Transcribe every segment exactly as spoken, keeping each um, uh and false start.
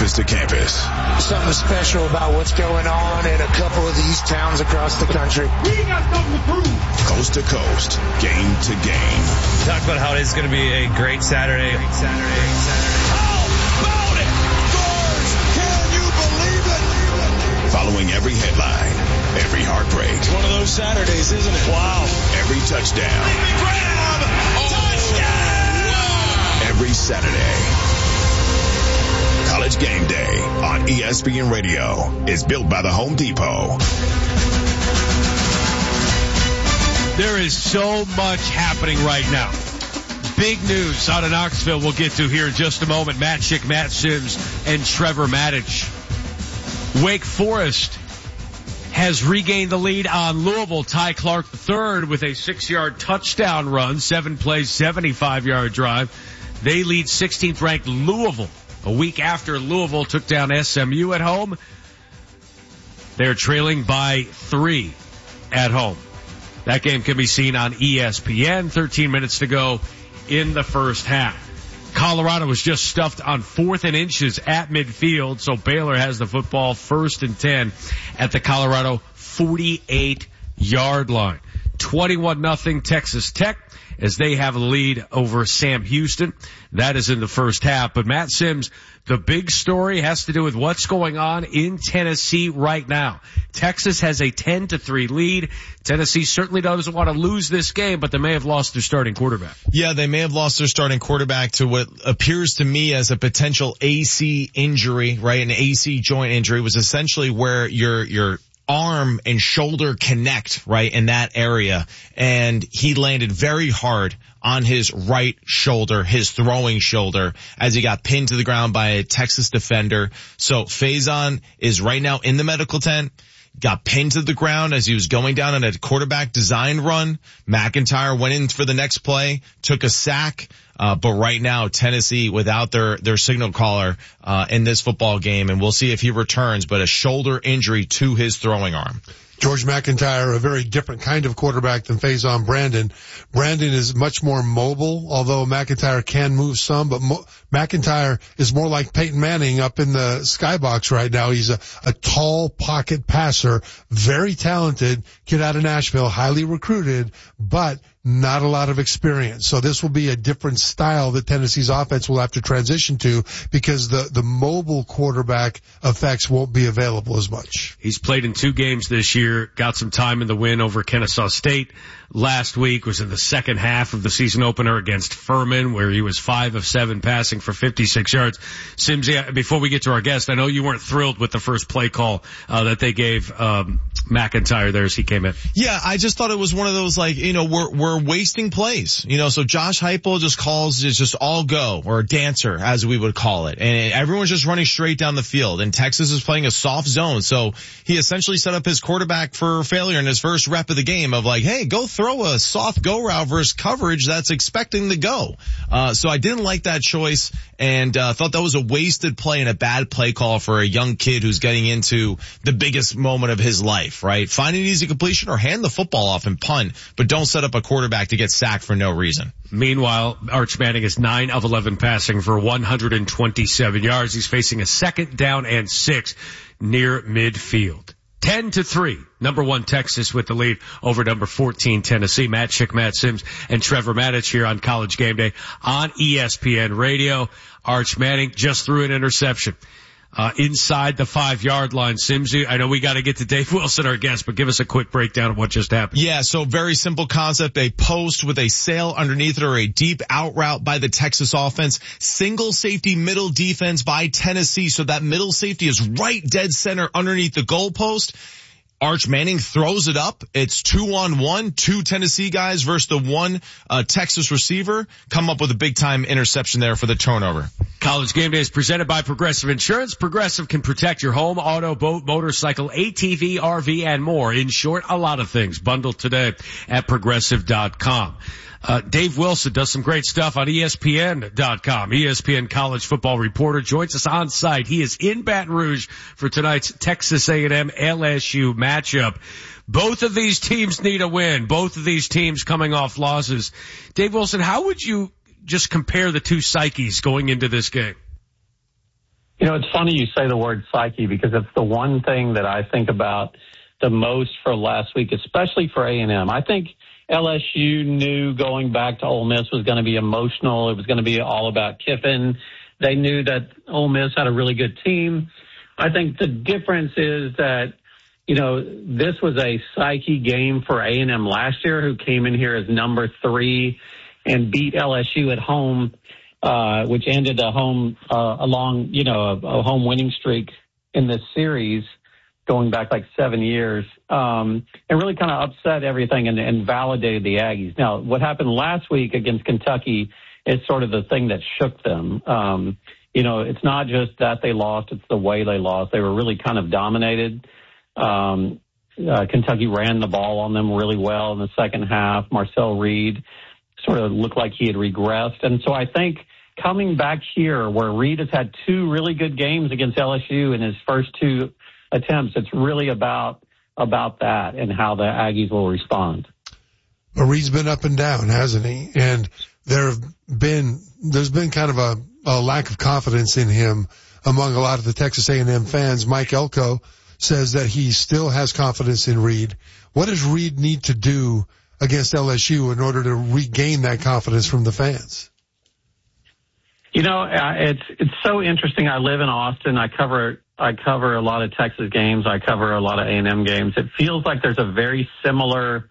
campus to campus. Something special about what's going on in a couple of these towns across the country. We got something to prove. Coast to coast, game to game. Talk about how it is going to be a great Saturday. Great Saturday. Great Saturday. How about it? Scores! Can you believe it? Following every headline, every heartbreak. It's one of those Saturdays, isn't it? Wow. Every touchdown. Grab! Oh, touchdown! Wow. Every Saturday. College Game Day on E S P N Radio is built by the Home Depot. There is so much happening right now. Big news out of Knoxville we'll get to here in just a moment. Matt Schick, Matt Sims, and Trevor Matich. Wake Forest has regained the lead on Louisville. Ty Clark the third with a six-yard touchdown run, seven plays, seventy-five-yard drive. They lead sixteenth ranked Louisville. A week after Louisville took down S M U at home, they're trailing by three at home. That game can be seen on E S P N. thirteen minutes to go in the first half. Colorado was just stuffed on fourth and inches at midfield, so Baylor has the football first and ten at the Colorado forty-eight yard line. twenty-one nothing Texas Tech as they have a lead over Sam Houston. That is in the first half. But Matt Sims, the big story has to do with what's going on in Tennessee right now. Texas has a ten to three lead. Tennessee certainly doesn't want to lose this game, but they may have lost their starting quarterback. Yeah, they may have lost their starting quarterback to what appears to me as a potential A C injury, right? An A C joint injury was essentially where your, your, arm and shoulder connect, right, in that area. And he landed very hard on his right shoulder, his throwing shoulder, as he got pinned to the ground by a Texas defender. So Faison is right now in the medical tent. Got pinned to the ground as he was going down on a quarterback design run. McIntyre went in for the next play, took a sack. Uh, but right now, Tennessee without their, their signal caller, uh, in this football game, and we'll see if he returns, but a shoulder injury to his throwing arm. George McIntyre, a very different kind of quarterback than Faison Brandon. Brandon is much more mobile, although McIntyre can move some, but Mo- McIntyre is more like Peyton Manning up in the skybox right now. He's a, a tall pocket passer, very talented, kid out of Nashville, highly recruited, but not a lot of experience. So this will be a different style that Tennessee's offense will have to transition to because the, the mobile quarterback effects won't be available as much. He's played in two games this year, got some time in the win over Kennesaw State last week, was in the second half of the season opener against Furman where he was five of seven passing for fifty-six yards. Sims, before we get to our guest, I know you weren't thrilled with the first play call uh, that they gave um, McIntyre there as he came in. Yeah, I just thought it was one of those like, you know, we're, we're wasting plays. You know, so Josh Heupel just calls it's just all go, or a dancer as we would call it. And everyone's just running straight down the field. And Texas is playing a soft zone. So he essentially set up his quarterback for failure in his first rep of the game of like, hey, go throw a soft go route versus coverage that's expecting the go. Uh, so I didn't like that choice and uh, thought that was a wasted play and a bad play call for a young kid who's getting into the biggest moment of his life, right? Find an easy completion or hand the football off and punt, but don't set up a quarterback to get sacked for no reason. Meanwhile, Arch Manning is nine of eleven passing for one hundred twenty-seven yards. He's facing a second down and six near midfield. ten to three. Number one Texas with the lead over number fourteen Tennessee. Matt Schick, Matt Sims, and Trevor Matich here on College Game Day on E S P N Radio. Arch Manning just threw an interception. Uh, inside the five-yard line. Simsy, I know we got to get to Dave Wilson, our guest, but give us a quick breakdown of what just happened. Yeah, so very simple concept. A post with a sail underneath it or a deep out route by the Texas offense. Single safety middle defense by Tennessee. So that middle safety is right dead center underneath the goalpost. Arch Manning throws it up. It's two on one, two Tennessee guys versus the one uh, Texas receiver. Come up with a big-time interception there for the turnover. College Game Day is presented by Progressive Insurance. Progressive can protect your home, auto, boat, motorcycle, A T V, R V, and more. In short, a lot of things. Bundled today at progressive dot com. Uh, Dave Wilson does some great stuff on E S P N dot com. E S P N college football reporter joins us on site. He is in Baton Rouge for tonight's Texas A and M L S U matchup. Both of these teams need a win. Both of these teams coming off losses. Dave Wilson, how would you just compare the two psyches going into this game? You know, it's funny you say the word psyche because it's the one thing that I think about the most for last week, especially for A and M. I think L S U knew going back to Ole Miss was going to be emotional. It was going to be all about Kiffin. They knew that Ole Miss had a really good team. I think the difference is that, you know, this was a psyche game for A and M last year, who came in here as number three and beat L S U at home, uh, which ended a home, uh, along, you know, a, a home winning streak in this series going back like seven years, um, and really kind of upset everything and, and validated the Aggies. Now, what happened last week against Kentucky is sort of the thing that shook them. Um, you know, it's not just that they lost, it's the way they lost. They were really kind of dominated. Um, uh, Kentucky ran the ball on them really well in the second half. Marcel Reed sort of looked like he had regressed. And so I think coming back here where Reed has had two really good games against L S U in his first two attempts, it's really about, about that and how the Aggies will respond. But Reed's been up and down, hasn't he? And there have been, there's been kind of a, a lack of confidence in him among a lot of the Texas A and M fans. Mike Elko says that he still has confidence in Reed. What does Reed need to do against L S U in order to regain that confidence from the fans? You know, uh, it's it's so interesting. I live in Austin. I cover I cover a lot of Texas games. I cover a lot of A and M games. It feels like there's a very similar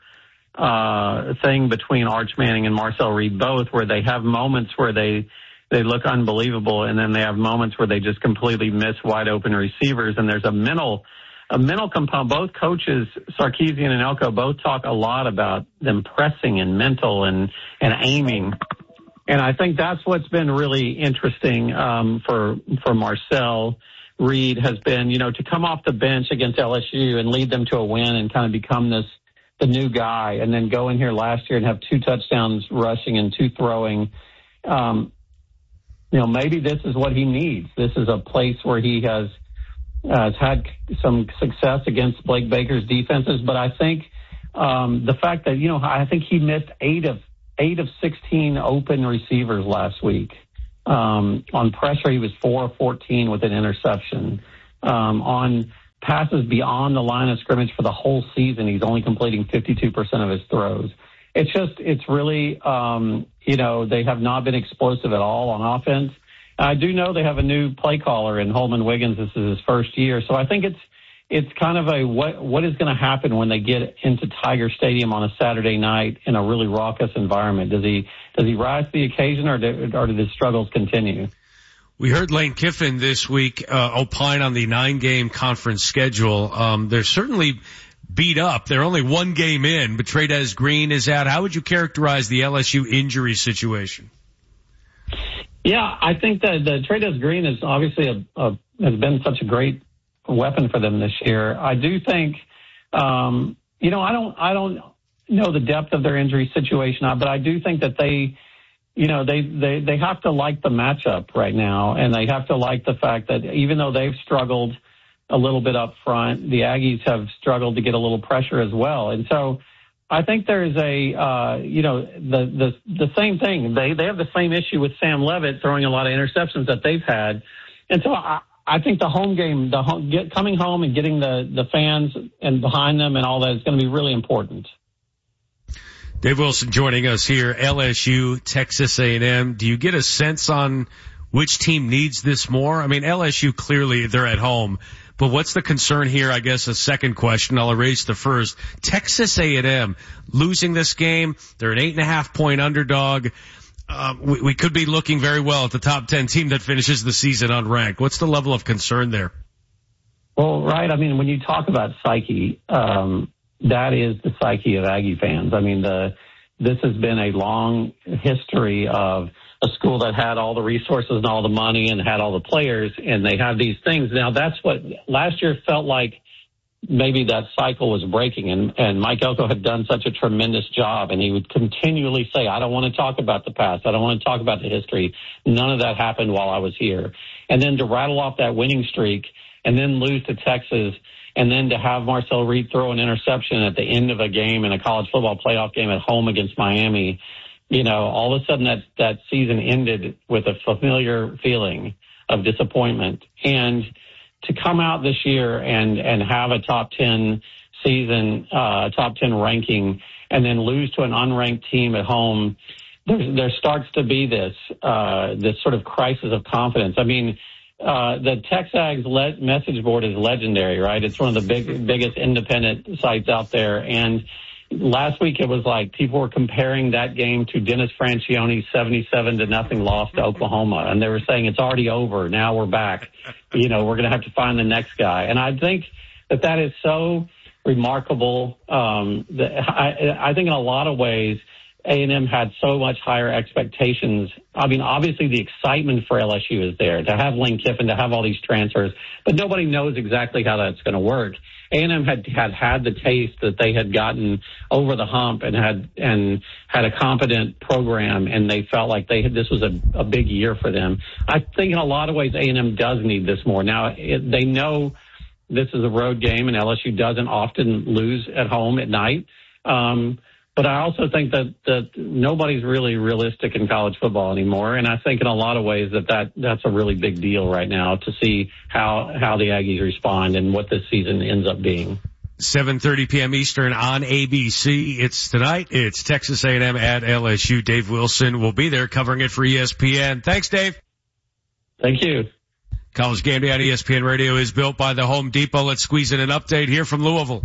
uh thing between Arch Manning and Marcel Reed, both, where they have moments where they they look unbelievable, and then they have moments where they just completely miss wide open receivers. And there's a mental a mental component. Both coaches, Sarkisian and Elko, both talk a lot about them pressing and mental and and aiming. And I think that's what's been really interesting um, for for Marcel Reed has been, you know, to come off the bench against L S U and lead them to a win and kind of become this the new guy, and then go in here last year and have two touchdowns rushing and two throwing. Um, you know, maybe this is what he needs. This is a place where he has uh, has had some success against Blake Baker's defenses, but I think um, the fact that, you know, I think he missed eight of eight of sixteen open receivers last week. Um, on pressure, he was four of fourteen with an interception. Um, on passes beyond the line of scrimmage for the whole season, he's only completing fifty-two percent of his throws. It's just, it's really, um, you know, they have not been explosive at all on offense. I do know they have a new play caller in Holman Wiggins. This is his first year. So I think it's, it's kind of a, what, what is going to happen when they get into Tiger Stadium on a Saturday night in a really raucous environment? Does he, does he rise to the occasion, or do, or do his struggles continue? We heard Lane Kiffin this week uh, opine on the nine-game conference schedule. Um, they're certainly beat up. They're only one game in, but Trey'Dez Green is out. How would you characterize the L S U injury situation? Yeah, I think that the Trey'Dez Green is obviously a, a, has been such a great weapon for them this year. I do think, um, you know, I don't, I don't know the depth of their injury situation, but I do think that they, you know, they, they, they have to like the matchup right now, and they have to like the fact that even though they've struggled a little bit up front, the Aggies have struggled to get a little pressure as well. And so I think there's a, uh, you know, the, the, the same thing. They, they have the same issue with Sam Levitt throwing a lot of interceptions that they've had. And so I, I think the home game, the home, get, coming home and getting the, the fans and behind them and all that is going to be really important. Dave Wilson joining us here, L S U, Texas A and M. Do you get a sense on which team needs this more? I mean, L S U, clearly they're at home, but what's the concern here? I guess a second question. I'll erase the first. Texas A and M losing this game. They're an eight and a half point underdog. Uh, we, we could be looking very well at the top ten team that finishes the season unranked. What's the level of concern there? Well, right. I mean, when you talk about psyche, um, that is the psyche of Aggie fans. I mean, the, this has been a long history of a school that had all the resources and all the money and had all the players, and they have these things. Now, that's what last year felt like maybe that cycle was breaking, and, and Mike Elko had done such a tremendous job, and he would continually say, I don't want to talk about the past. I don't want to talk about the history. None of that happened while I was here. And then to rattle off that winning streak and then lose to Texas, and then to have Marcel Reed throw an interception at the end of a game in a college football playoff game at home against Miami, you know, all of a sudden that, that season ended with a familiar feeling of disappointment. And to come out this year and, and have a top ten season, uh, top ten ranking, and then lose to an unranked team at home, there, there starts to be this, uh, this sort of crisis of confidence. I mean, uh, the TexAgs le- message board is legendary, right? It's one of the big, biggest independent sites out there. And last week it was like people were comparing that game to Dennis Franchione's seventy-seven to nothing loss to Oklahoma. And they were saying it's already over. Now we're back. You know, we're going to have to find the next guy. And I think that that is so remarkable. Um, that I, I think in a lot of ways, A and M had so much higher expectations. I mean, obviously the excitement for L S U is there, to have Lane Kiffin, to have all these transfers, but nobody knows exactly how that's going to work. A and M had, had had the taste that they had gotten over the hump and had, and had a competent program, and they felt like they had, this was a, a big year for them. I think in a lot of ways A and M does need this more. Now, it, they know this is a road game, and L S U doesn't often lose at home at night. Um, But I also think that, that nobody's really realistic in college football anymore. And I think in a lot of ways that, that that's a really big deal right now to see how, how the Aggies respond and what this season ends up being. seven thirty p.m. Eastern on A B C. It's tonight. It's Texas A and M at L S U. Dave Wilson will be there covering it for E S P N. Thanks, Dave. Thank you. College Game Day on E S P N Radio is built by the Home Depot. Let's squeeze in an update here from Louisville.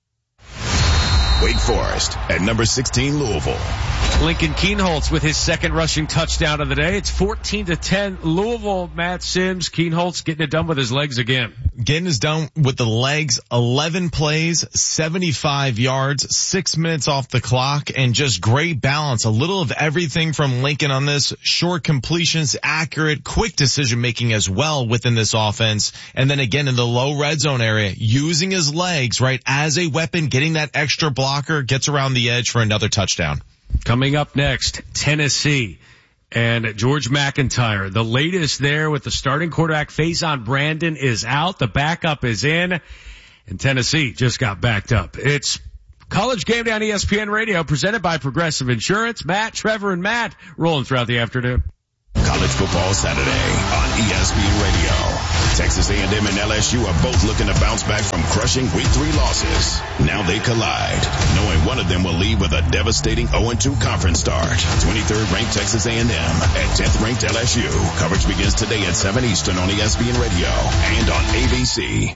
Wake Forest at number sixteen, Louisville. Lincoln Kienholz with his second rushing touchdown of the day. It's fourteen to ten. Louisville, Matt Sims. Kienholz getting it done with his legs again. Getting it done with the legs. eleven plays, seventy-five yards, six minutes off the clock, and just great balance. A little of everything from Lincoln on this. Short completions, accurate, quick decision making as well within this offense. And then again in the low red zone area, using his legs, right, as a weapon, getting that extra blocker, gets around the edge for another touchdown. Coming up next, Tennessee and George McIntyre. The latest there with the starting quarterback, Faison Brandon, is out. The backup is in, and Tennessee just got backed up. It's College Game Day on E S P N Radio, presented by Progressive Insurance. Matt, Trevor, and Matt rolling throughout the afternoon. College football Saturday on E S P N Radio. Texas A and M and L S U are both looking to bounce back from crushing week three losses. Now they collide, knowing one of them will leave with a devastating oh and two conference start. twenty-third ranked Texas A and M at tenth ranked L S U. Coverage begins today at seven Eastern on E S P N Radio and on A B C.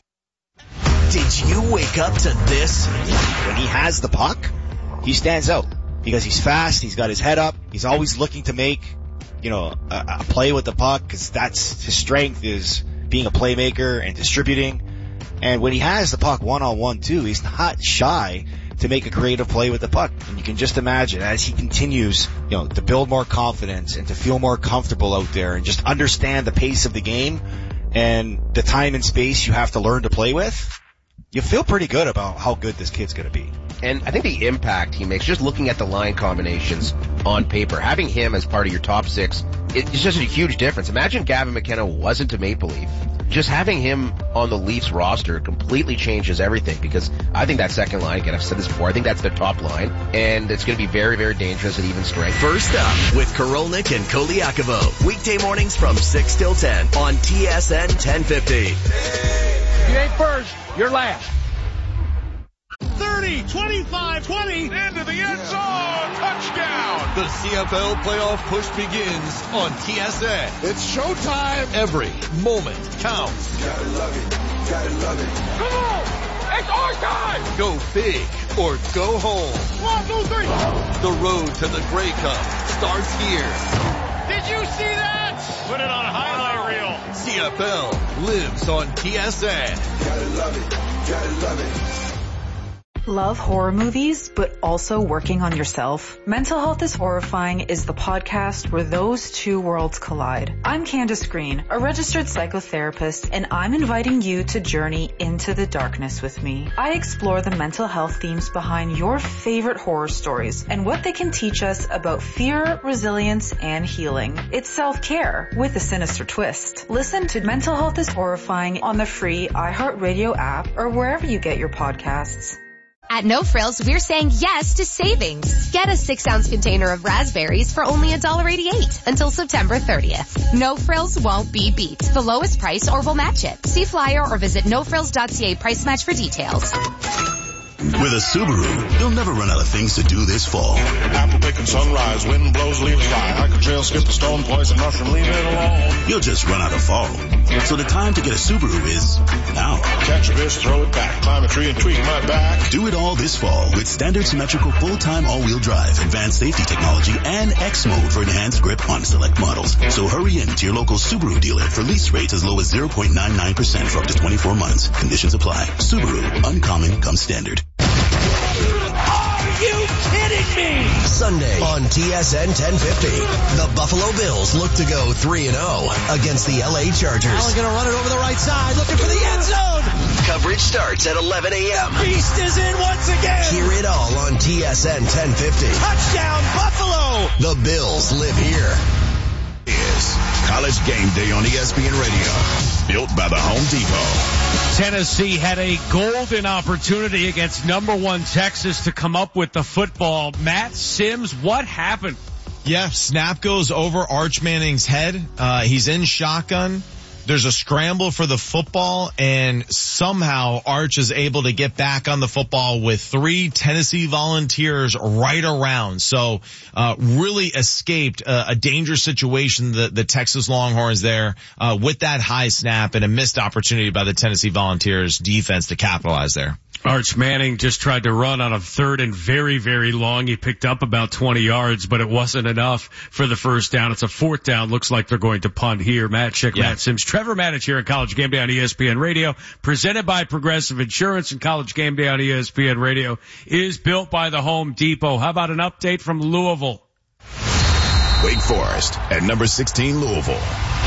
Did you wake up to this? When he has the puck, he stands out because he's fast, he's got his head up, he's always looking to make, you know, a, a play with the puck, because that's his strength, is being a playmaker and distributing. And when he has the puck one-on-one too, he's not shy to make a creative play with the puck. And you can just imagine as he continues, you know, to build more confidence and to feel more comfortable out there and just understand the pace of the game and the time and space you have to learn to play with, you feel pretty good about how good this kid's going to be. And I think the impact he makes, just looking at the line combinations on paper, having him as part of your top six, it's just a huge difference. Imagine Gavin McKenna wasn't a Maple Leaf. Just having him on the Leafs roster completely changes everything, because I think that second line, again, I've said this before, I think that's their top line, and it's going to be very, very dangerous at even strength. First up with Korolnik and Koliakovo. Weekday mornings from six till ten on T S N ten fifty. You ain't first, you're last. thirty, twenty-five, twenty, into the end zone, touchdown! The C F L playoff push begins on T S N. It's showtime. Every moment counts. Gotta love it, gotta love it. Come on, it's our time! Go big or go home. One, two, three. The road to the Grey Cup starts here. Did you see that? Put it on a highlight reel. C F L lives on T S N. Gotta love it, gotta love it. Love horror movies, but also working on yourself? Mental Health is Horrifying is the podcast where those two worlds collide. I'm Candace Green, a registered psychotherapist, and I'm inviting you to journey into the darkness with me. I explore the mental health themes behind your favorite horror stories and what they can teach us about fear, resilience, and healing. It's self-care with a sinister twist. Listen to Mental Health is Horrifying on the free iHeartRadio app or wherever you get your podcasts. At No Frills, we're saying yes to savings. Get a six ounce container of raspberries for only one dollar eighty-eight until September thirtieth. No Frills won't be beat. The lowest price or we'll match it. See flyer or visit no frills dot c a price match for details. With a Subaru, you'll never run out of things to do this fall. Apple picking sunrise, wind blows, leaves fly. I could trail, skip a stone, poison mushroom, leave it alone. You'll just run out of fall. So the time to get a Subaru is now. Catch a fish, throw it back, climb a tree and tweak my back. Do it all this fall with standard symmetrical full-time all-wheel drive, advanced safety technology, and X mode for enhanced grip on select models. So hurry in to your local Subaru dealer for lease rates as low as zero point nine nine percent for up to twenty-four months. Conditions apply. Subaru, uncommon comes standard. Are you kidding me? Sunday on T S N ten fifty, the Buffalo Bills look to go three and oh against the L A Chargers. Allen gonna run it over the right side, looking for the end zone. Coverage starts at eleven a.m. The beast is in once again. Hear it all on T S N ten fifty. Touchdown, Buffalo! The Bills live here. Is College Game Day on E S P N Radio, built by the Home Depot. Tennessee had a golden opportunity against number one Texas to come up with the football. Matt Sims, what happened? Yeah, snap goes over Arch Manning's head. Uh, he's in shotgun. There's a scramble for the football, and somehow Arch is able to get back on the football with three Tennessee Volunteers right around. So, uh, really escaped a, a dangerous situation, the, the Texas Longhorns there, uh, with that high snap and a missed opportunity by the Tennessee Volunteers defense to capitalize there. Arch Manning just tried to run on a third and very, very long. He picked up about twenty yards, but it wasn't enough for the first down. It's a fourth down. Looks like they're going to punt here. Matt Schick, yeah. Matt Sims, Trevor Maddich here at College Game Day on E S P N Radio, presented by Progressive Insurance, and College Game Day on E S P N Radio is built by the Home Depot. How about an update from Louisville? Wake Forest at number sixteen, Louisville.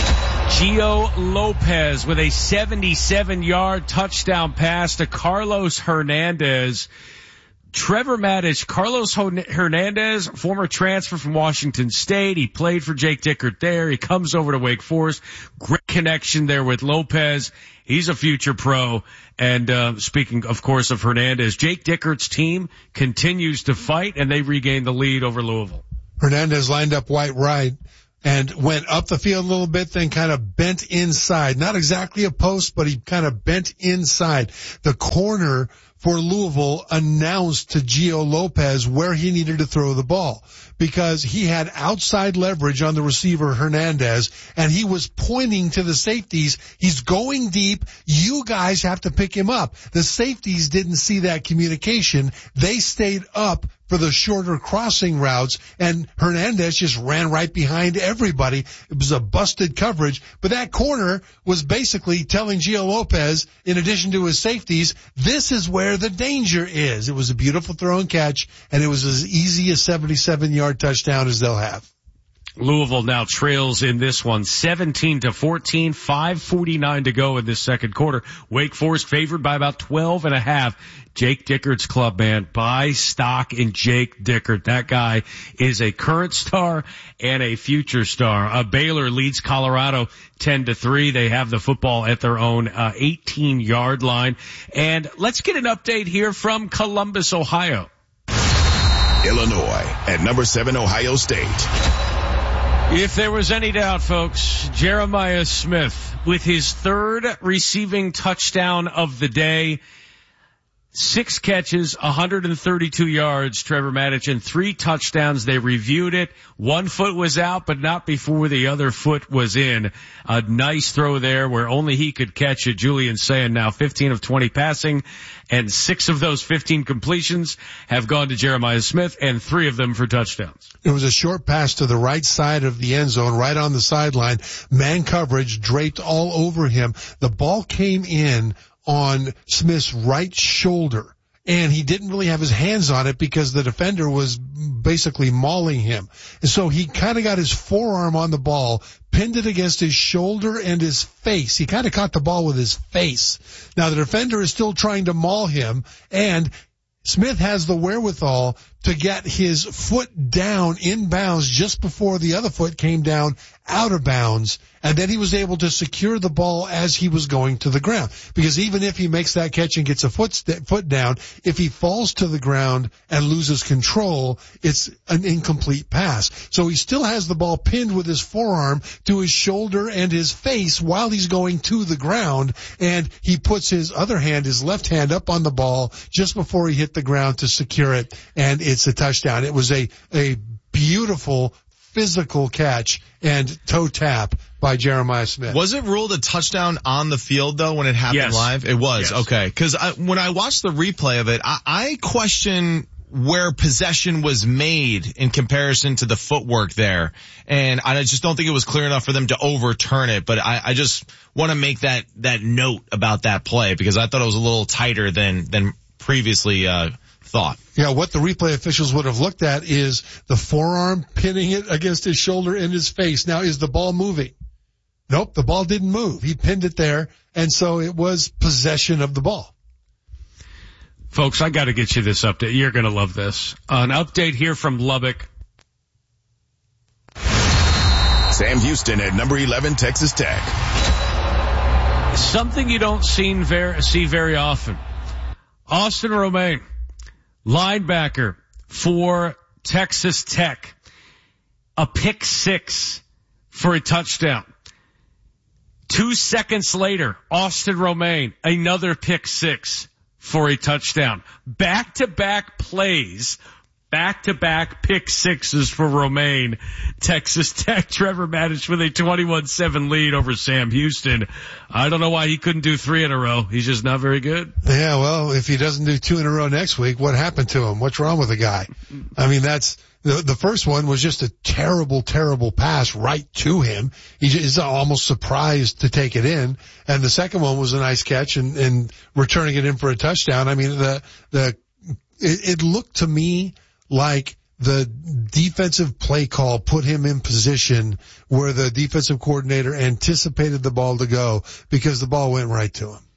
Gio Lopez with a seventy-seven yard touchdown pass to Carlos Hernandez. Trevor Maddich, Carlos Hernandez, former transfer from Washington State. He played for Jake Dickert there. He comes over to Wake Forest. Great connection there with Lopez. He's a future pro. And uh, speaking, of course, of Hernandez, Jake Dickert's team continues to fight, and they regain the lead over Louisville. Hernandez lined up white right and went up the field a little bit, then kind of bent inside. Not exactly a post, but he kind of bent inside. The corner for Louisville announced to Gio Lopez where he needed to throw the ball because he had outside leverage on the receiver Hernandez, and he was pointing to the safeties. He's going deep. You guys have to pick him up. The safeties didn't see that communication. They stayed up for the shorter crossing routes, and Hernandez just ran right behind everybody. It was a busted coverage, but that corner was basically telling Gio Lopez, in addition to his safeties, this is where the danger is. It was a beautiful throw and catch, and it was as easy a seventy-seven yard touchdown as they'll have. Louisville now trails in this one seventeen to fourteen, five forty-nine to go in this second quarter. Wake Forest favored by about twelve and a half. Jake Dickert's club, man. Buy stock in Jake Dickert. That guy is a current star and a future star. Uh, Baylor leads Colorado ten to three. They have the football at their own uh, eighteen yard line. And let's get an update here from Columbus, Ohio. Illinois at number seven, Ohio State. If there was any doubt, folks, Jeremiah Smith with his third receiving touchdown of the day. Six catches, one hundred thirty-two yards, Trevor Maddich, and three touchdowns. They reviewed it. One foot was out, but not before the other foot was in. A nice throw there where only he could catch it. Julian saying now fifteen of twenty passing, and six of those fifteen completions have gone to Jeremiah Smith, and three of them for touchdowns. It was a short pass to the right side of the end zone, right on the sideline. Man coverage draped all over him. The ball came in on Smith's right shoulder, and he didn't really have his hands on it because the defender was basically mauling him. And so he kind of got his forearm on the ball, pinned it against his shoulder and his face. He kind of caught the ball with his face. Now the defender is still trying to maul him, and Smith has the wherewithal to get his foot down in bounds just before the other foot came down out of bounds, and then he was able to secure the ball as he was going to the ground. Because even if he makes that catch and gets a foot st- foot down, if he falls to the ground and loses control, it's an incomplete pass. So he still has the ball pinned with his forearm to his shoulder and his face while he's going to the ground, and he puts his other hand, his left hand, up on the ball just before he hit the ground to secure it, and it's a touchdown. It was a a beautiful physical catch and toe tap by Jeremiah Smith. Was it ruled a touchdown on the field, though, when it happened yes. live? It was. Yes. Okay. Because when I watched the replay of it, I, I question where possession was made in comparison to the footwork there. And I just don't think it was clear enough for them to overturn it. But I, I just want to make that, that note about that play, because I thought it was a little tighter than, than previously, uh, thought. Yeah, what the replay officials would have looked at is the forearm pinning it against his shoulder and his face. Now, is the ball moving? Nope, the ball didn't move. He pinned it there, and so it was possession of the ball. Folks, I got to get you this update. You're going to love this. An update here from Lubbock. Sam Houston at number eleven, Texas Tech. Something you don't see very, see very often. Austin Romaine, linebacker for Texas Tech, a pick six for a touchdown. Two seconds later, Austin Romaine, another pick six for a touchdown. Back-to-back plays, back-to-back pick sixes for Romaine. Texas Tech, Trevor Maddich with a twenty-one seven lead over Sam Houston. I don't know why he couldn't do three in a row. He's just not very good. Yeah, well, if he doesn't do two in a row next week, what happened to him? What's wrong with the guy? I mean, that's, the, the first one was just a terrible, terrible pass right to him. He is almost surprised to take it in. And the second one was a nice catch and, and returning it in for a touchdown. I mean, the, the, it, it looked to me like the defensive play call put him in position where the defensive coordinator anticipated the ball to go, because the ball went right to him.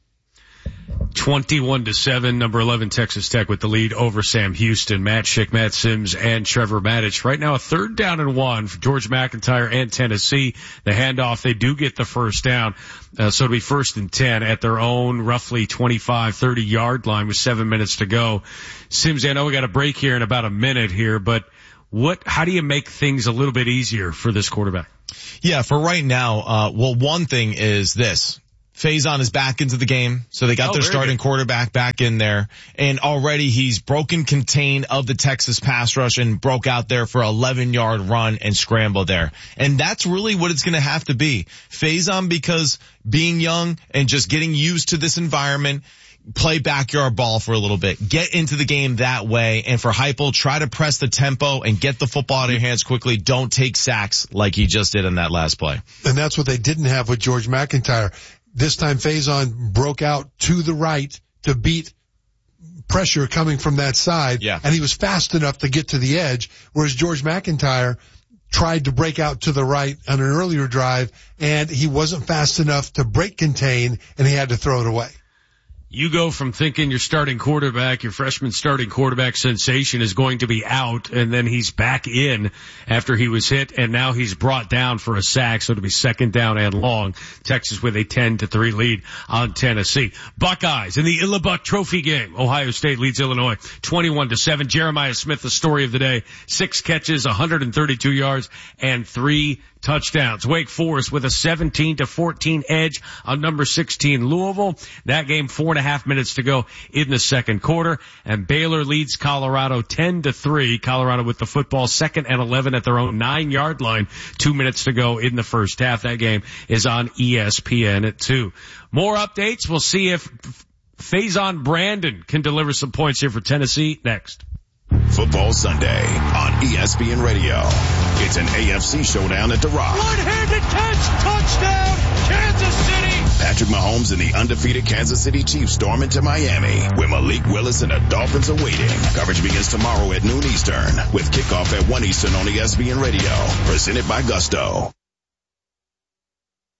twenty-one to seven, number eleven Texas Tech with the lead over Sam Houston. Matt Schick, Matt Sims, and Trevor Maddich. Right now a third down and one for George McIntyre and Tennessee. The handoff, they do get the first down. Uh, so it'll be first and ten at their own roughly twenty-five, thirty yard line with seven minutes to go. Sims, I know we got a break here in about a minute here, but what, how do you make things a little bit easier for this quarterback? Yeah, for right now, uh, well, one thing is this. Faison is back into the game, so they got oh, their starting good. quarterback back in there, and already he's broken contain of the Texas pass rush and broke out there for eleven yard run and scramble there. And that's really what it's going to have to be. Faison, because being young and just getting used to this environment, play backyard ball for a little bit, get into the game that way, and for Heupel, try to press the tempo and get the football out of your hands quickly. Don't take sacks like he just did in that last play. And that's what they didn't have with George McIntyre. This time Faison broke out to the right to beat pressure coming from that side. Yeah. And he was fast enough to get to the edge, whereas George McIntyre tried to break out to the right on an earlier drive, and he wasn't fast enough to break contain, and he had to throw it away. You go from thinking your starting quarterback, your freshman starting quarterback sensation is going to be out, and then he's back in after he was hit, and now he's brought down for a sack, so it'll be second down and long. Texas with a ten to three lead on Tennessee. Buckeyes in the Illabuck Trophy game. Ohio State leads Illinois twenty-one to seven. Jeremiah Smith, the story of the day. Six catches, one hundred thirty-two yards, and three touchdowns. Wake Forest with a seventeen to fourteen edge on number sixteen Louisville. That game four and a half minutes to go in the second quarter, and Baylor leads Colorado ten to three. Colorado with the football, second and eleven at their own nine yard line. Two minutes to go in the first half. That game is on E S P N at two. More updates. We'll see if Faison Brandon can deliver some points here for Tennessee next. Football Sunday on E S P N Radio. It's an A F C showdown at the Rock. One-handed catch, touchdown, Kansas City. Patrick Mahomes and the undefeated Kansas City Chiefs storm into Miami, where Malik Willis and the Dolphins are waiting. Coverage begins tomorrow at noon Eastern, with kickoff at one Eastern on E S P N Radio. Presented by Gusto.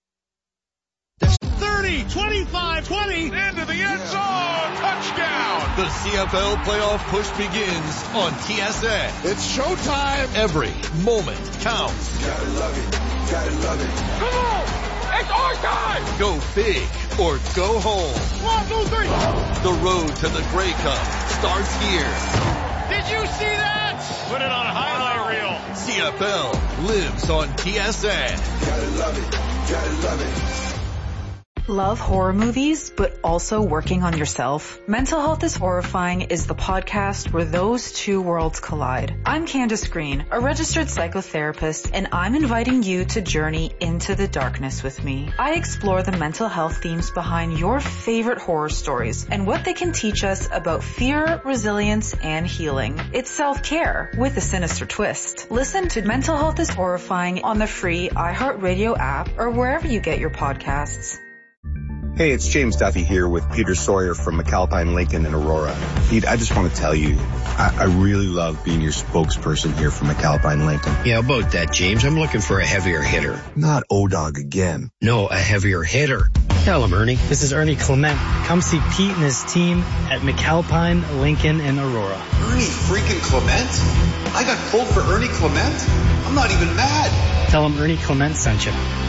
thirty, twenty-five, twenty, Into the end zone, touchdown. The C F L playoff push begins on T S N. It's showtime. Every moment counts. Gotta love it. Gotta love it. Come on! It's our time! Go big or go home. One, two, three. The road to the Grey Cup starts here. Did you see that? Put it on a highlight reel. C F L lives on T S N. Gotta love it. Gotta love it. Love horror movies, but also working on yourself? Mental Health is Horrifying is the podcast where those two worlds collide. I'm Candace Green, a registered psychotherapist, and I'm inviting you to journey into the darkness with me. I explore the mental health themes behind your favorite horror stories and what they can teach us about fear, resilience, and healing. It's self-care with a sinister twist. Listen to Mental Health is Horrifying on the free iHeartRadio app or wherever you get your podcasts. Hey, it's James Duffy here with Peter Sawyer from McAlpine Lincoln in Aurora. Pete, I just want to tell you, I, I really love being your spokesperson here for McAlpine Lincoln. Yeah, about that, James. I'm looking for a heavier hitter. Not O-Dog again. No, a heavier hitter. Tell him, Ernie. This is Ernie Clement. Come see Pete and his team at McAlpine Lincoln in Aurora. Ernie freaking Clement? I got pulled for Ernie Clement? I'm not even mad. Tell him Ernie Clement sent you.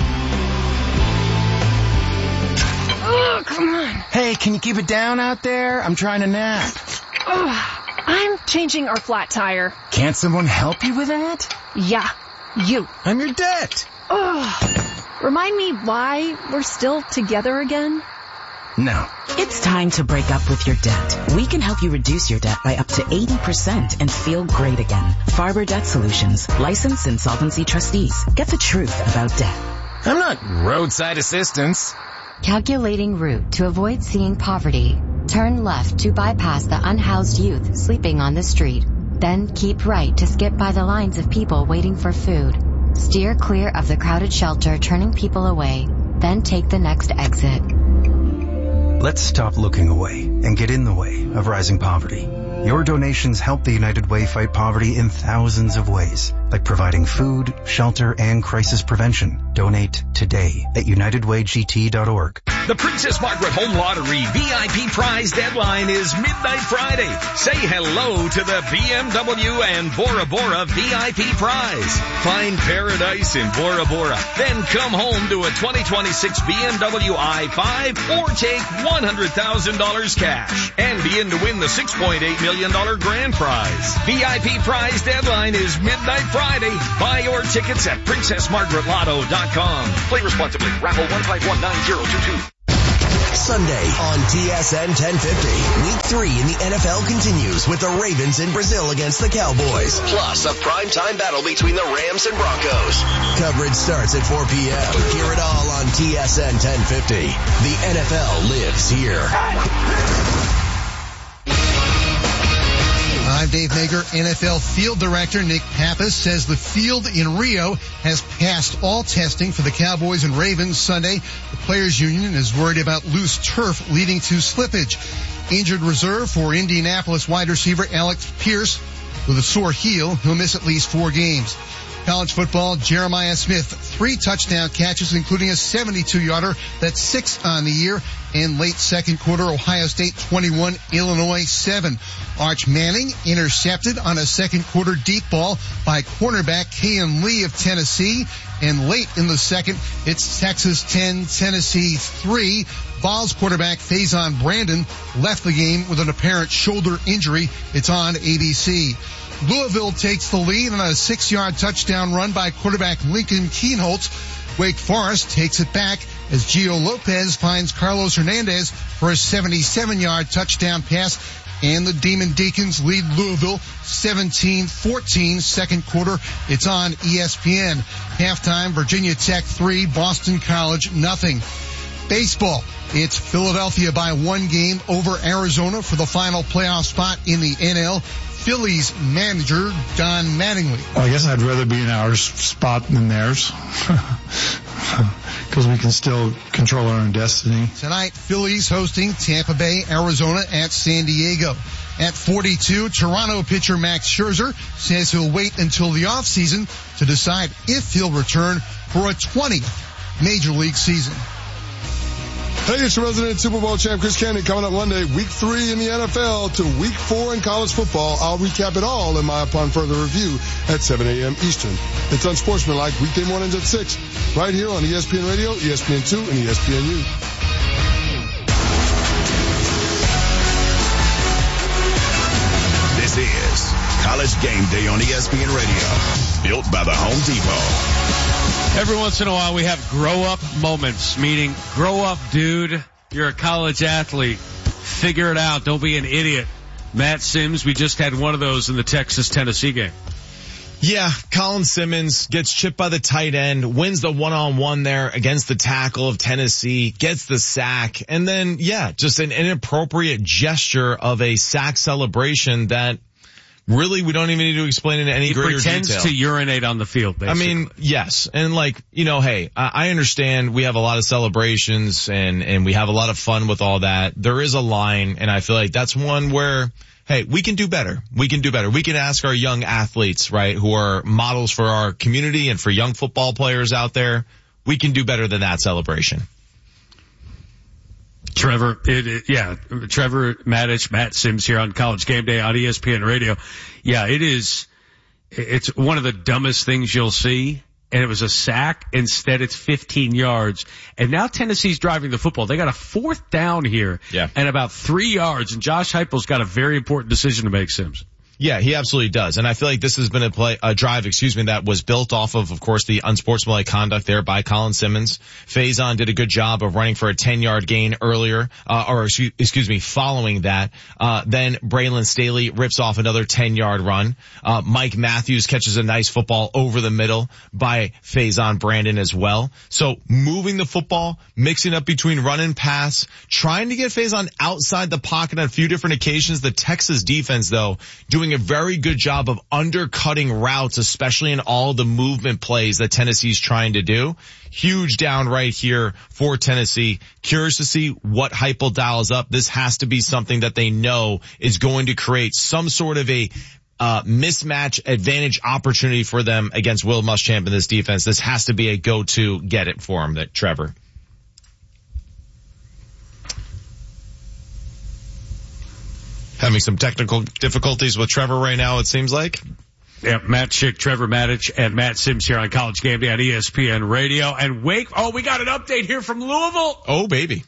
Oh, come on. Hey, can you keep it down out there? I'm trying to nap. Oh, I'm changing our flat tire. Can't someone help you with that? Yeah, you. I'm your debt. Oh, remind me why we're still together again? No. It's time to break up with your debt. We can help you reduce your debt by up to eighty percent and feel great again. Farber Debt Solutions, licensed insolvency trustees. Get the truth about debt. I'm not roadside assistance. Calculating route to avoid seeing poverty. Turn left to bypass the unhoused youth sleeping on the street. Then keep right to skip by the lines of people waiting for food. Steer clear of the crowded shelter turning people away. Then take the next exit. Let's stop looking away and get in the way of rising poverty. Your donations help the United Way fight poverty in thousands of ways, like providing food, shelter, and crisis prevention. Donate today at united way g t dot org. The Princess Margaret Home Lottery V I P prize deadline is midnight Friday. Say hello to the B M W and Bora Bora V I P prize. Find paradise in Bora Bora. Then come home to a twenty twenty-six B M W i five or take one hundred thousand dollars cash and be in to win the six point eight million dollars grand prize. V I P prize deadline is midnight Friday. Buy your tickets at princess margaret lotto dot com. Play responsibly. Raffle one five one nine zero two two. Sunday on T S N ten fifty. Week three in the N F L continues with the Ravens in Brazil against the Cowboys. Plus a primetime battle between the Rams and Broncos. Coverage starts at four p.m. Hear it all on T S N ten fifty. The N F L lives here. I'm Dave Mager. N F L Field Director Nick Pappas says the field in Rio has passed all testing for the Cowboys and Ravens Sunday. The Players Union is worried about loose turf leading to slippage. Injured reserve for Indianapolis wide receiver Alex Pierce with a sore heel. He'll miss at least four games. College football, Jeremiah Smith, three touchdown catches, including a seventy-two yarder. That's six on the year. In late second quarter, Ohio State twenty-one, Illinois seven. Arch Manning intercepted on a second quarter deep ball by cornerback Kayan Lee of Tennessee. And late in the second, it's Texas ten, Tennessee three. Vols quarterback Faison Brandon left the game with an apparent shoulder injury. It's on A B C. Louisville takes the lead on a six-yard touchdown run by quarterback Lincoln Kienholz. Wake Forest takes it back as Gio Lopez finds Carlos Hernandez for a seventy-seven yard touchdown pass. And the Demon Deacons lead Louisville seventeen fourteen, second quarter. It's on E S P N. Halftime, Virginia Tech three, Boston College nothing. Baseball. It's Philadelphia by one game over Arizona for the final playoff spot in the N L. Phillies manager Don Mattingly. Well, I guess I'd rather be in our spot than theirs because we can still control our own destiny. Tonight, Phillies hosting Tampa Bay, Arizona at San Diego. At forty-two, Toronto pitcher Max Scherzer says he'll wait until the offseason to decide if he'll return for a twentieth Major League season. Hey, it's your resident Super Bowl champ, Chris Candy, coming up Monday, week three in the N F L to week four in college football. I'll recap it all in my Upon Further Review at seven a.m. Eastern. It's Unsportsmanlike, weekday mornings at six, right here on E S P N Radio, E S P N two, and E S P N U. This is College Game Day on E S P N Radio, built by the Home Depot. Every once in a while we have grow-up moments, meaning grow up, dude. You're a college athlete. Figure it out. Don't be an idiot. Matt Sims, we just had one of those in the Texas-Tennessee game. Yeah, Colin Simmons gets chipped by the tight end, wins the one-on-one there against the tackle of Tennessee, gets the sack, and then, yeah, just an inappropriate gesture of a sack celebration that really we don't even need to explain in any he greater detail. He pretends to urinate on the field, basically. I mean, yes. And like, you know, hey, I understand we have a lot of celebrations and, and we have a lot of fun with all that. There is a line, and I feel like that's one where, hey, we can do better. We can do better. We can ask our young athletes, right, who are models for our community and for young football players out there, we can do better than that celebration. Trevor, it, it, yeah, Trevor Maddich, Matt Sims here on College Game Day on E S P N Radio. Yeah, it is, it's one of the dumbest things you'll see. And it was a sack. Instead, it's fifteen yards. And now Tennessee's driving the football. They got a fourth down here. Yeah. And about three yards. And Josh Heupel's got a very important decision to make, Sims. Yeah, he absolutely does. And I feel like this has been a play, a drive, excuse me, that was built off of, of course, the unsportsmanlike conduct there by Colin Simmons. Faison did a good job of running for a ten yard gain earlier, uh, or excuse, excuse me, following that. Uh, then Braylon Staley rips off another ten yard run. Uh, Mike Matthews catches a nice football over the middle by Faison Brandon as well. So moving the football, mixing up between run and pass, trying to get Faison outside the pocket on a few different occasions. The Texas defense, though, doing a very good job of undercutting routes, especially in all the movement plays that Tennessee's trying to do. Huge down right here for Tennessee. Curious to see what Heupel dials up. This has to be something that they know is going to create some sort of a uh mismatch advantage opportunity for them against Will Muschamp in this defense. This has to be a go-to get it for him, that Trevor. Having some technical difficulties with Trevor right now, it seems like. Yeah, Matt Schick, Trevor Maddich, and Matt Sims here on College Game Day on E S P N Radio. And Wake, oh, we got an update here from Louisville. Oh, baby.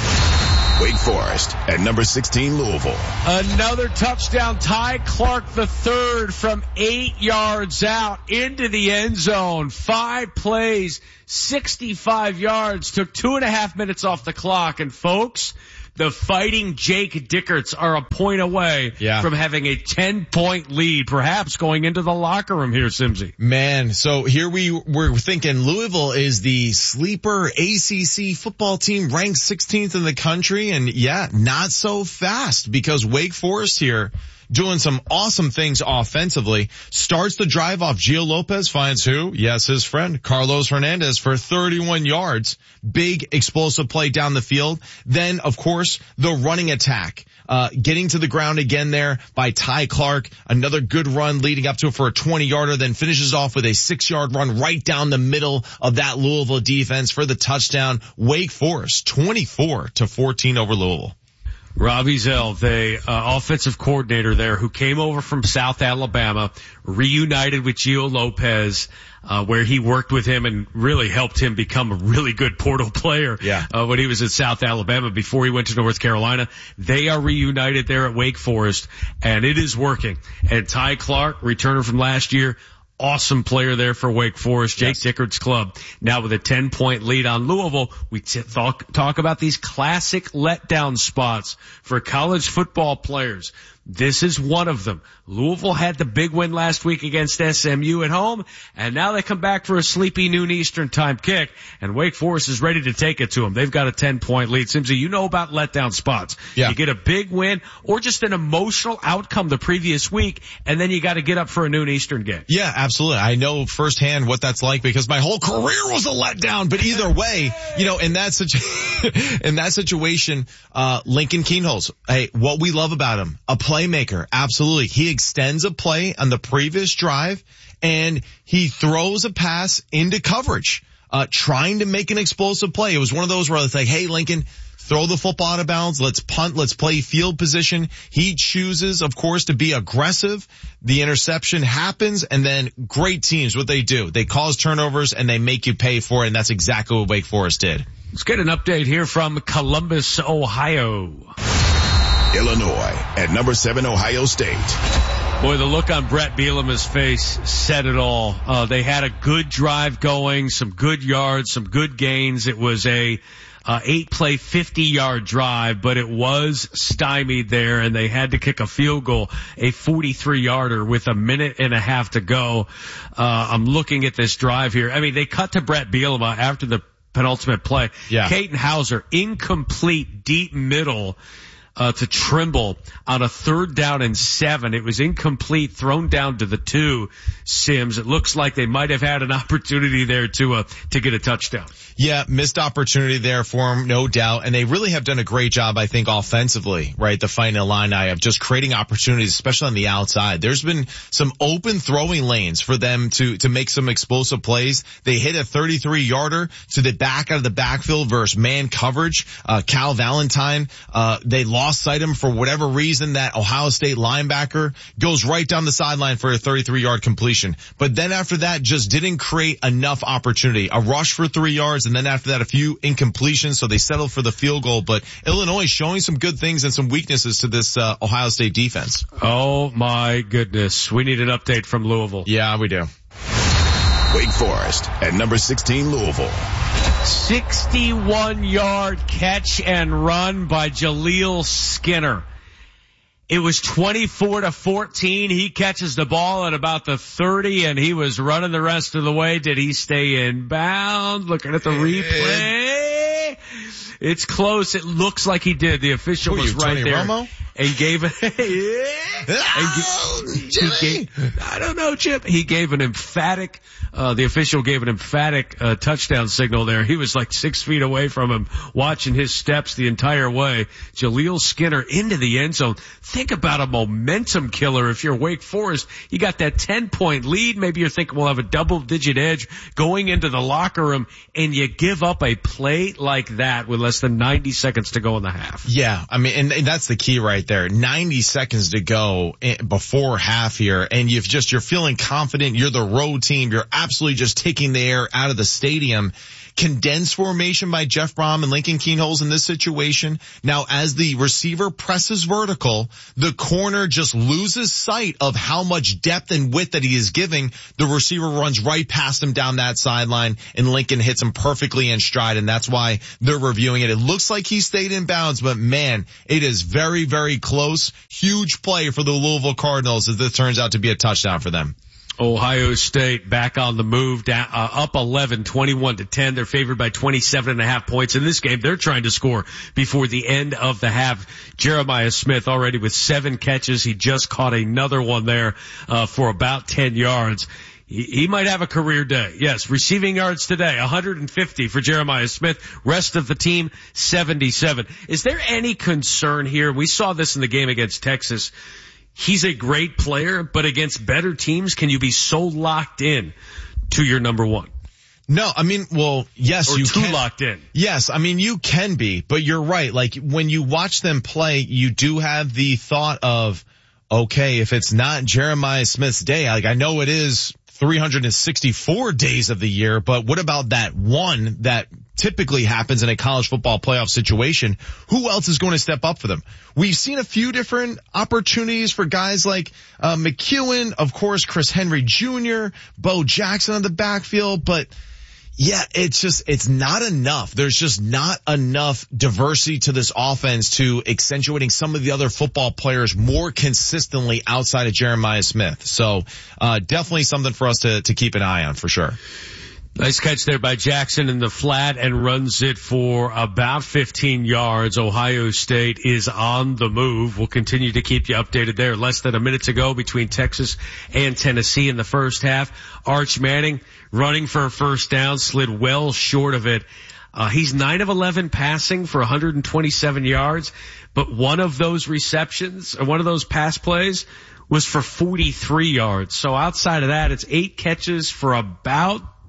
Wake Forest at number sixteen, Louisville. Another touchdown. Ty Clark the third from eight yards out into the end zone. Five plays, sixty-five yards, took two and a half minutes off the clock. And folks, the Fighting Jake Dickerts are a point away yeah. from having a ten-point lead, perhaps going into the locker room here, Simsy. Man, so here we we're thinking Louisville is the sleeper A C C football team, ranked sixteenth in the country, and yeah, not so fast because Wake Forest here doing some awesome things offensively. Starts the drive off. Gio Lopez finds who? Yes, his friend, Carlos Hernandez, for thirty-one yards. Big explosive play down the field. Then, of course, the running attack. Uh, getting to the ground again there by Ty Clark. Another good run leading up to it for a twenty yarder, then finishes off with a six yard run right down the middle of that Louisville defense for the touchdown. Wake Forest, twenty-four to fourteen over Louisville. Robbie Zell, the uh, offensive coordinator there, who came over from South Alabama, reunited with Gio Lopez, uh, where he worked with him and really helped him become a really good portal player. Yeah. Uh, when he was at South Alabama before he went to North Carolina. They are reunited there at Wake Forest, and it is working. And Ty Clark, returner from last year, awesome player there for Wake Forest, Jake yes. Dickert's club. Now with a ten-point lead on Louisville, we t- talk, talk about these classic letdown spots for college football players. This is one of them. Louisville had the big win last week against S M U at home, and now they come back for a sleepy noon Eastern time kick, and Wake Forest is ready to take it to them. They've got a ten-point lead. Simsy, you know about letdown spots. Yeah. You get a big win or just an emotional outcome the previous week, and then you got to get up for a noon Eastern game. Yeah, absolutely. I know firsthand what that's like because my whole career was a letdown. But either way, you know, in that situ- in that situation, uh, Lincoln Kienholz, hey, what we love about him, a playmaker, absolutely. He extends a play on the previous drive and he throws a pass into coverage. uh, trying to make an explosive play. It was one of those where it's like, hey, Lincoln, throw the football out of bounds. Let's punt. Let's play field position. He chooses, of course, to be aggressive. The interception happens, and then great teams, what they do, they cause turnovers and they make you pay for it, and that's exactly what Wake Forest did. Let's get an update here from Columbus, Ohio. Illinois at number seven, Ohio State. Boy, the look on Brett Bielema's face said it all. Uh, they had a good drive going, some good yards, some good gains. It was a Uh, eight play, fifty yard drive, but it was stymied there and they had to kick a field goal, a forty-three yarder with a minute and a half to go. Uh, I'm looking at this drive here. I mean, they cut to Brett Bielema after the penultimate play. Yeah. Caden Hauser, incomplete, deep middle, uh, to Trimble on a third down and seven. It was incomplete, thrown down to the two, Sims. It looks like they might have had an opportunity there to, uh, to get a touchdown. Yeah, missed opportunity there for him, no doubt. And they really have done a great job, I think, offensively, right? The Fighting Illini of just creating opportunities, especially on the outside. There's been some open throwing lanes for them to, to make some explosive plays. They hit a thirty-three yarder to the back out of the backfield versus man coverage. Uh, Cal Valentine, uh, they lost sight of him for whatever reason. That Ohio State linebacker goes right down the sideline for a thirty-three yard completion. But then after that, just didn't create enough opportunity. A rush for three yards. And then after that, a few incompletions, so they settled for the field goal. But Illinois showing some good things and some weaknesses to this uh, Ohio State defense. Oh, my goodness. We need an update from Louisville. Yeah, we do. Wake Forest at number sixteen, Louisville. sixty-one yard catch and run by Jaleel Skinner. It was twenty-four to fourteen. He catches the ball at about the thirty, and he was running the rest of the way. Did he stay in bounds? Looking at the replay. It's close. It looks like he did. The official Who was you, right Tony there. Romo? And gave it, yeah. Oh, and he gave, I don't know, Chip. He gave an emphatic, uh, the official gave an emphatic, uh, touchdown signal there. He was like six feet away from him, watching his steps the entire way. Jaleel Skinner into the end zone. Think about a momentum killer if you're Wake Forest. You got that ten point lead. Maybe you're thinking we'll have a double digit edge going into the locker room, and you give up a play like that with less than ninety seconds to go in the half. Yeah, I mean, and, and that's the key right there. ninety seconds to go before half here, and you've just, you're feeling confident. You're the road team. You're absolutely just taking the air out of the stadium. Condensed formation by Jeff Brom and Lincoln Kienholz in this situation. Now, as the receiver presses vertical, the corner just loses sight of how much depth and width that he is giving. The receiver runs right past him down that sideline, and Lincoln hits him perfectly in stride, and that's why they're reviewing it. It looks like he stayed in bounds, but man, it is very, very close. Huge play for the Louisville Cardinals as this turns out to be a touchdown for them. Ohio State back on the move, down, uh, up eleven, twenty-one to ten. They're favored by twenty-seven and a half points in this game. They're trying to score before the end of the half. Jeremiah Smith already with seven catches. He just caught another one there, uh, for about ten yards. He, he might have a career day. Yes, receiving yards today, one hundred fifty for Jeremiah Smith. Rest of the team, seventy-seven. Is there any concern here? We saw this in the game against Texas. He's a great player, but against better teams, can you be so locked in to your number one? No, I mean, well, yes, or you too can. locked in. Yes, I mean, you can be, but you're right. Like, when you watch them play, you do have the thought of, okay, if it's not Jeremiah Smith's day, like, I know it is three hundred sixty-four days of the year, but what about that one that typically happens in a college football playoff situation? Who else is going to step up for them? We've seen a few different opportunities for guys like uh, McEwen, of course, Chris Henry Junior, Bo Jackson on the backfield, but yeah, it's just, it's not enough. There's just not enough diversity to this offense to accentuating some of the other football players more consistently outside of Jeremiah Smith. So, uh, definitely something for us to, to keep an eye on for sure. Nice catch there by Jackson in the flat and runs it for about fifteen yards. Ohio State is on the move. We'll continue to keep you updated there. Less than a minute to go between Texas and Tennessee in the first half. Arch Manning running for a first down, slid well short of it. Uh, he's nine of eleven passing for one hundred twenty-seven yards, but one of those receptions, or one of those pass plays was for forty-three yards. So outside of that, it's eight catches for about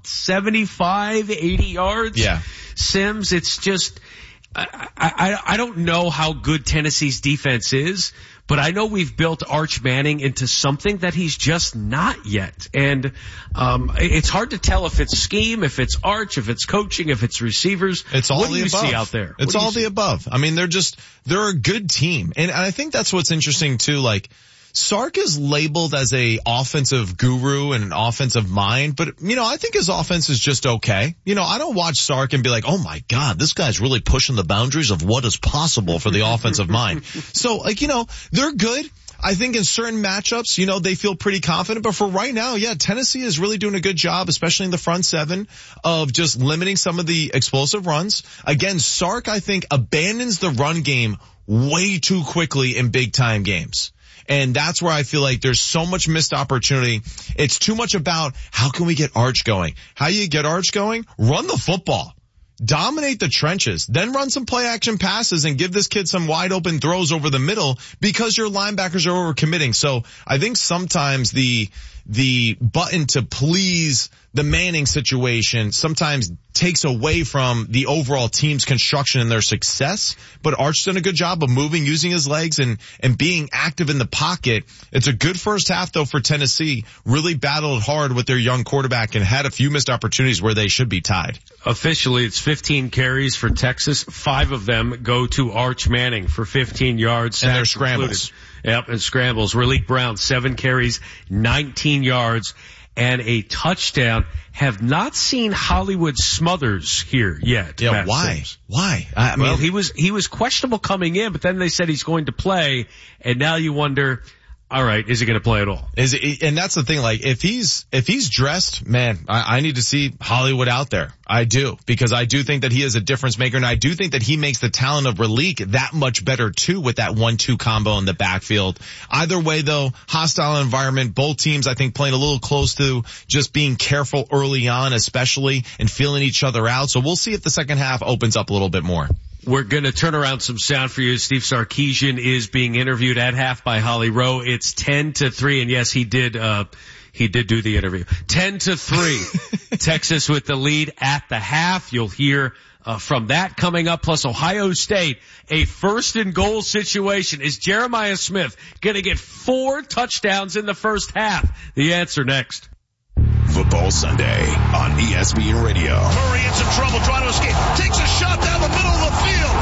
seventy-five, eighty yards. Yeah. Sims, it's just, I, I, I don't know how good Tennessee's defense is, but I know we've built Arch Manning into something that he's just not yet. And um it's hard to tell if it's scheme, if it's Arch, if it's coaching, if it's receivers. It's all what the do you above. see out there? It's all see? the above. I mean, they're just, they're a good team. And I think that's what's interesting too. Like, Sark is labeled as a offensive guru and an offensive mind, but, you know, I think his offense is just okay. You know, I don't watch Sark and be like, oh my God, this guy's really pushing the boundaries of what is possible for the offensive mind. So, like, you know, they're good. I think in certain matchups, you know, they feel pretty confident, but for right now, yeah, Tennessee is really doing a good job, especially in the front seven, of just limiting some of the explosive runs. Again, Sark, I think, abandons the run game way too quickly in big time games. And that's where I feel like there's so much missed opportunity. It's too much about how can we get Arch going? How you get Arch going? Run the football. Dominate the trenches. Then run some play action passes and give this kid some wide open throws over the middle because your linebackers are overcommitting. So I think sometimes the the button to please the Manning situation sometimes takes away from the overall team's construction and their success. But Arch's done a good job of moving, using his legs, and, and being active in the pocket. It's a good first half, though, for Tennessee. Really battled hard with their young quarterback and had a few missed opportunities where they should be tied. Officially, it's fifteen carries for Texas. Five of them go to Arch Manning for fifteen yards. And they're scrambles. Included. Yep, and scrambles. Raleek Brown, seven carries, nineteen yards, and a touchdown. Have not seen Hollywood Smothers here yet. Yeah, Matt why? Sims. Why? I mean, well, he was he was questionable coming in, but then they said he's going to play, and now you wonder, all right, is he going to play at all? Is it, and that's the thing, like, if he's, if he's dressed, man, I, I need to see Hollywood out there. I do, because I do think that he is a difference maker, and I do think that he makes the talent of Raleek that much better too with that one two combo in the backfield. Either way though, hostile environment, both teams I think playing a little close to just being careful early on especially, and feeling each other out. So we'll see if the second half opens up a little bit more. We're going to turn around some sound for you. Steve Sarkisian is being interviewed at half by Holly Rowe. It's ten to three, and yes, he did, uh, he did do the interview. ten to three. Texas with the lead at the half. You'll hear, uh, from that coming up, plus Ohio State, a first and goal situation. Is Jeremiah Smith going to get four touchdowns in the first half? The answer next. Football Sunday on E S P N Radio. Murray in some trouble trying to escape. Takes a shot down the middle of the field.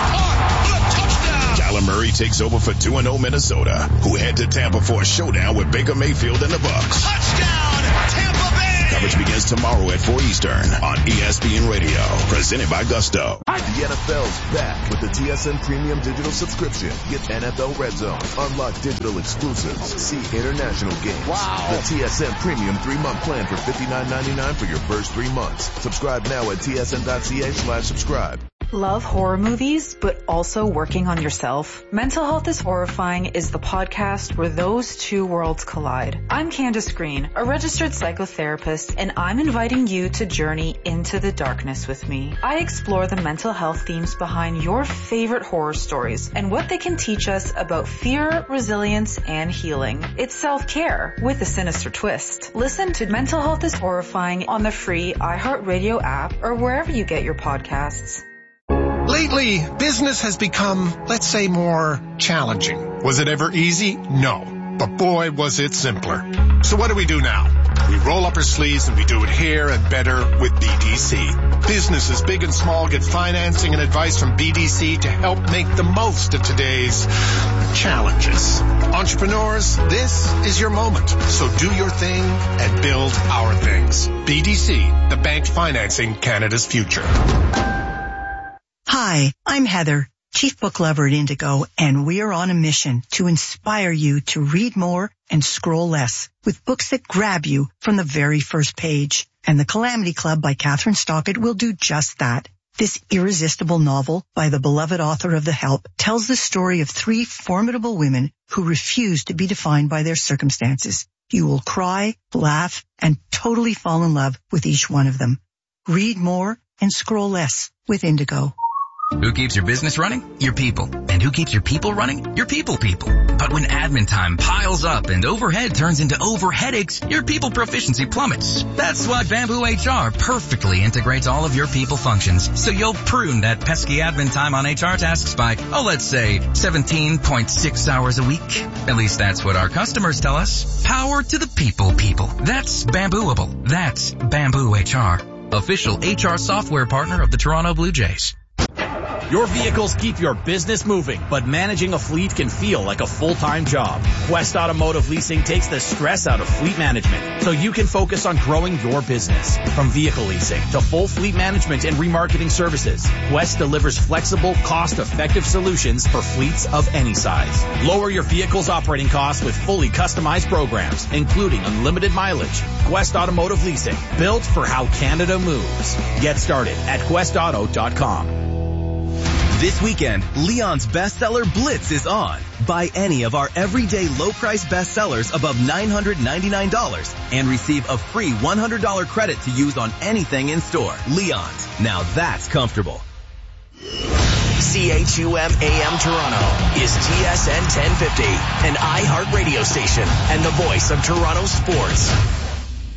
Caught. The touchdown. Kyler Murray takes over for two and oh Minnesota, who head to Tampa for a showdown with Baker Mayfield and the Bucs. Touchdown, Tampa Bay. Coverage begins tomorrow at four Eastern on E S P N Radio. Presented by Gusto. The N F L's back with the T S N Premium Digital Subscription. Get N F L Red Zone, unlock digital exclusives, see international games. Wow. The T S N Premium three-month plan for fifty-nine ninety-nine for your first three months. Subscribe now at T S N dot C A slash subscribe. Love horror movies, but also working on yourself? Mental Health is Horrifying is the podcast where those two worlds collide. I'm Candace Green, a registered psychotherapist, and I'm inviting you to journey into the darkness with me. I explore the mental health themes behind your favorite horror stories and what they can teach us about fear, resilience, and healing. It's self-care with a sinister twist. Listen to Mental Health is Horrifying on the free iHeartRadio app or wherever you get your podcasts. Lately, business has become, let's say, more challenging. Was it ever easy? No. But boy, was it simpler. So what do we do now? We roll up our sleeves and we do it here and better with B D C. Businesses big and small get financing and advice from B D C to help make the most of today's challenges. Entrepreneurs, this is your moment. So do your thing and build our things. B D C, the bank financing Canada's future. Hi, I'm Heather, Chief Book Lover at Indigo, and we are on a mission to inspire you to read more and scroll less with books that grab you from the very first page. And The Calamity Club by Catherine Stockett will do just that. This irresistible novel by the beloved author of The Help tells the story of three formidable women who refuse to be defined by their circumstances. You will cry, laugh, and totally fall in love with each one of them. Read more and scroll less with Indigo. Who keeps your business running? Your people. And who keeps your people running? Your people people. But when admin time piles up and overhead turns into over headaches, your people proficiency plummets. That's why Bamboo H R perfectly integrates all of your people functions, so you'll prune that pesky admin time on H R tasks by, oh, let's say seventeen point six hours a week. At least that's what our customers tell us. Power to the people people. That's Bambooable. That's Bamboo H R. Official H R software partner of the Toronto Blue Jays. Your vehicles keep your business moving, but managing a fleet can feel like a full-time job. Quest Automotive Leasing takes the stress out of fleet management, so you can focus on growing your business. From vehicle leasing to full fleet management and remarketing services, Quest delivers flexible, cost-effective solutions for fleets of any size. Lower your vehicle's operating costs with fully customized programs, including unlimited mileage. Quest Automotive Leasing, built for how Canada moves. Get started at quest auto dot com. This weekend, Leon's bestseller Blitz is on. Buy any of our everyday low-price bestsellers above nine hundred ninety-nine dollars and receive a free one hundred dollars credit to use on anything in store. Leon's. Now that's comfortable. C H U M A M Toronto is T S N ten fifty, an iHeart radio station and the voice of Toronto sports.